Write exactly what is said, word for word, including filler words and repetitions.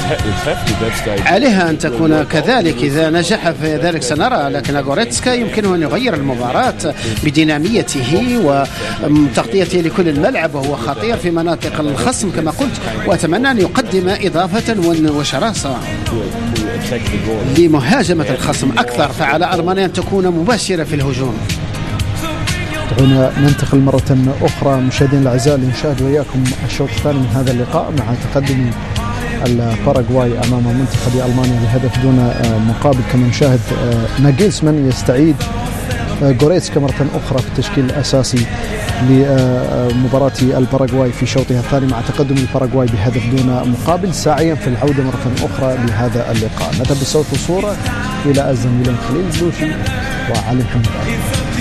عليها أن تكون كذلك. إذا نجح في ذلك سنرى، لكن غوريتسكا يمكنه أن يغير المباراة بديناميته وتغطيته لكل الملعب، وهو خطير في مناطق الخصم كما قلت، وأتمنى أن يقدم إضافة وشراسة لمهاجمة الخصم أكثر، فعلى ألمانيا أن تكون مباشرة في الهجوم. دعونا ننتقل مرة أخرى مشاهدينا الأعزاء لنشاهد وياكم الشوط الثاني من هذا اللقاء مع تقدم الباراغواي أمام منتخب ألمانيا بهدف دون مقابل. كما نشاهد ناجلسمان يستعيد غوريتسكا مرة أخرى في التشكيل الأساسي لمباراة الباراغواي في شوطها الثاني مع تقدم الباراغواي بهدف دون مقابل، ساعيا في العودة مرة أخرى لهذا اللقاء. نذهب بصوت وصورة إلى الزميلين خليل بلوشي وعلي محمد.